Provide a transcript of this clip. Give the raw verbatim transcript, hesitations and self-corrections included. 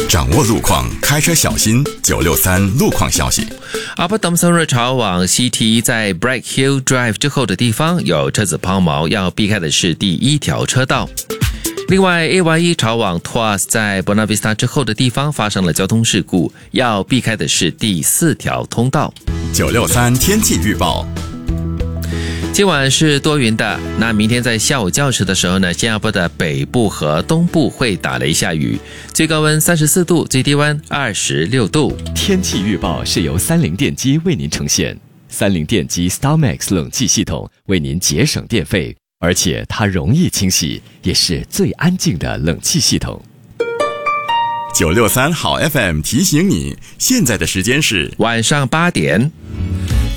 掌握路况，开车小心。九六三路况消息。 阿布达姆松热朝往西提，在 Bright Hill Drive 之后的地方有车子抛锚，要避开的是第一条车道。另外 A Y 一 朝往 Tuas 在 Buena Vista 之后的地方发生了交通事故，要避开的是第四条通道。 九六三天气预报。 今晚是多云的，那明天在下午较迟的时候呢，新加坡的北部和东部会打雷下雨，最高温三十四度，最低温二十六度。 天气预报是由三菱电机为您呈现，三菱电机 StarMax 冷气系统为您节省电费，而且它容易清洗，也是最安静的冷气系统。 九六三好 F M 提醒你，现在的时间是晚上八点。